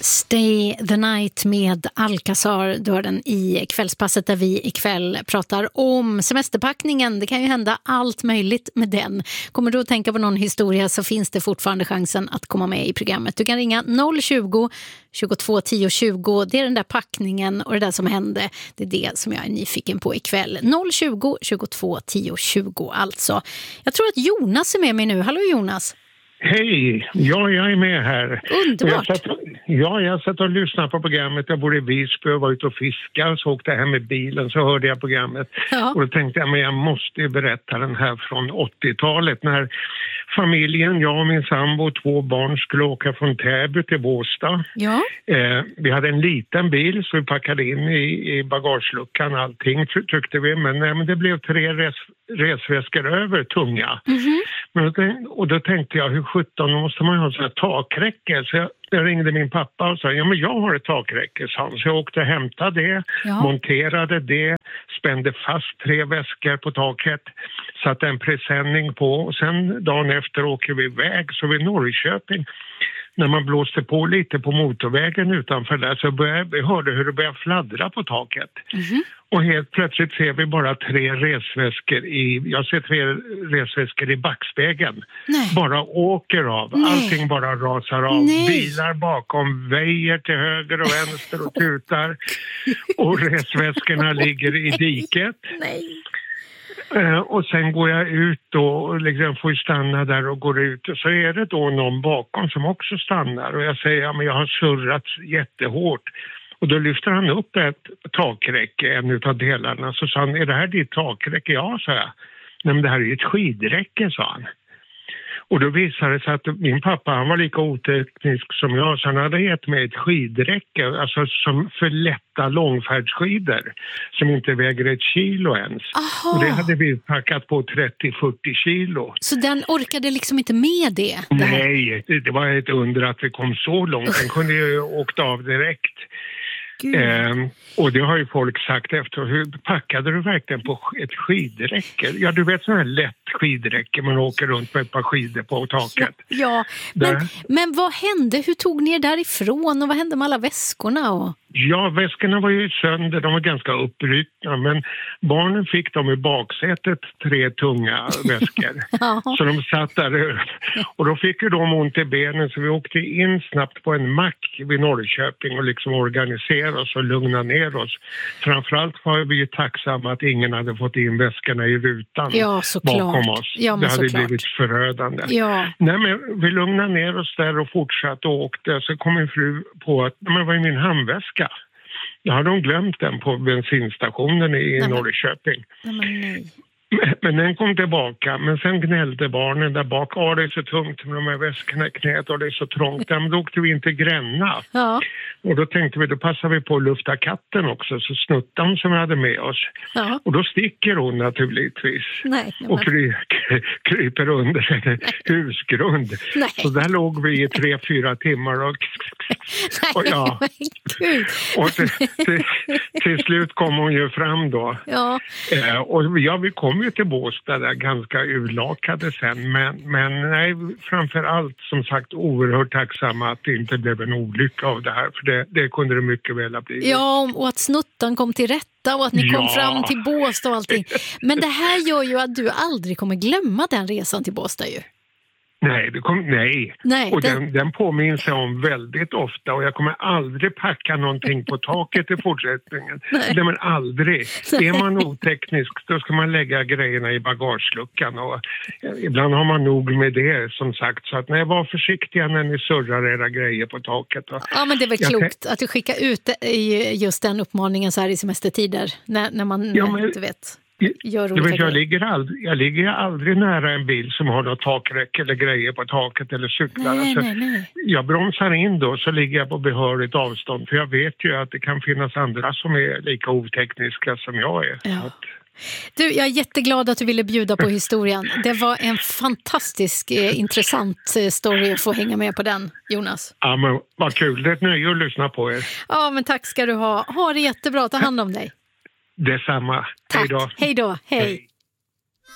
Stay the Night med Alcazar, du har den i kvällspasset där vi ikväll pratar om semesterpackningen. Det kan ju hända allt möjligt med den. Kommer du att tänka på någon historia så finns det fortfarande chansen att komma med i programmet. Du kan ringa 020 22 10 20. Det är den där packningen och det där som hände. Det är det som jag är nyfiken på ikväll. 020 22 10 20 alltså. Jag tror att Jonas är med mig nu. Hallå Jonas. Hej, ja, jag är med här. Underbart. Jag satt och lyssnade på programmet. Jag bor i Visby och var ute och fiskade. Så åkte jag hem med bilen så hörde jag programmet. Ja. Och då tänkte jag, men jag måste ju berätta den här från 80-talet. När familjen, jag och min sambo och 2 barn skulle åka från Täby till Båstad. Ja. Vi hade en liten bil så vi packade in i bagageluckan allting tyckte vi. Men det blev 3 resväskor över tunga. Mm-hmm. Och då tänkte jag, hur 17 måste man ha så här takräcke? Så jag ringde min pappa och sa, ja men jag har ett takräcke, sa han. Så jag åkte och hämtade det, monterade det, spände fast 3 väskor på taket, satte en presenning på och sen dagen efter åker vi iväg. Så vid Norrköping, när man blåste på lite på motorvägen utanför där så vi hörde hur det började fladdra på taket. Mm-hmm. Och helt plötsligt ser vi bara 3 resväskor jag ser 3 resväskor i backspegeln. Nej. Bara åker av. Nej. Allting bara rasar av. Nej. Bilar bakom väjer till höger och vänster och tutar. Och resväskorna ligger i diket. Nej. Och sen går jag ut och liksom får stanna där och går ut. Och så är det då någon bakom som också stannar. Och jag säger, ja men jag har surrat jättehårt. Och då lyfter han upp ett takräcke, en av delarna. Så sa han, är det här ditt takräcke? Ja, sa jag. Nej men det här är ju ett skidräcke, sa han. Och då visade det sig att min pappa, han var lika oteknisk som jag. Så han hade gett mig ett skidräcke, alltså som för lätta långfärdsskidor. Som inte väger 1 kilo ens. Aha. Och det hade vi packat på 30-40 kilo. Så den orkade liksom inte med det? Nej, det var ett under att vi kom så långt. Den kunde ju åkt av direkt. Och det har ju folk sagt efter, hur packade du verkligen på ett skidräcke? Ja, du vet sån här lätt skidräcke, man åker runt med ett par skidor på taket. Ja, men vad hände? Hur tog ni er därifrån och vad hände med alla väskorna? Ja, väskorna var ju sönder, de var ganska uppryckta, men barnen fick dem i baksätet 3 tunga väskor. Så de satt där och då fick ju de ont i benen så vi åkte in snabbt på en mack vid Norrköping och liksom organiserade oss och lugna ner oss. Framförallt var vi ju tacksamma att ingen hade fått in väskorna i rutan bakom oss. Ja, det hade blivit förödande. Ja. Nej, men vi lugnade ner oss där och fortsatte och åkte. Så kom min fru på att det var min handväska. Jag hade de glömt den på bensinstationen i Norrköping. Nej. Men den kom tillbaka, men sen gnällde barnen där bak. Det är så tungt med de här väskorna i knät och det är så trångt. Men då åkte vi inte Gränna. Ja. Och då tänkte vi, då passar vi på att lufta katten också. Så Snuttan som vi hade med oss. Ja. Och då sticker hon naturligtvis. Och kryper under en husgrund. Nej. Så där låg vi i 3-4 timmar och till slut kom hon ju fram då. Ja. Och vi kom ju till Båstad där ganska urlakade sen. Men nej, framförallt som sagt oerhört tacksamma att det inte blev en olycka av det här. För det kunde det mycket väl ha blivit. Ja, och att Snuttan kom till rätta och att ni kom fram till Båstad och allting. Men det här gör ju att du aldrig kommer glömma den resan till Båstad ju. Nej. Och den påminns jag om väldigt ofta och jag kommer aldrig packa någonting på taket i fortsättningen. Nej, men aldrig. Nej. Är man oteknisk då ska man lägga grejerna i bagageluckan och ibland har man nog med det som sagt. Så att var försiktiga när ni surrar era grejer på taket. Ja, men det är väl klokt att du skickar ut just den uppmaningen så här i semestertider när man inte vet. Jag ligger aldrig nära en bil som har något takräck eller grejer på taket eller cyklar. Nej. Jag bromsar in då så ligger jag på behörigt avstånd för jag vet ju att det kan finnas andra som är lika otekniska som jag är. Ja. Du, jag är jätteglad att du ville bjuda på historien. Det var en fantastisk intressant story att få hänga med på den, Jonas. Ja, men vad kul. Det är ett nöje att lyssna på er. Ja, men tack ska du ha. Ha det jättebra. Ta hand om dig. Detsamma. Tack. Hej då. Hej.